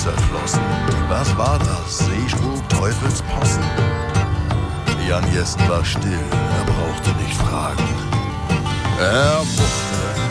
zerflossen. Was war das? Seespuk, Teufelspossen? Jan Jessen war still, er brauchte nicht fragen. Er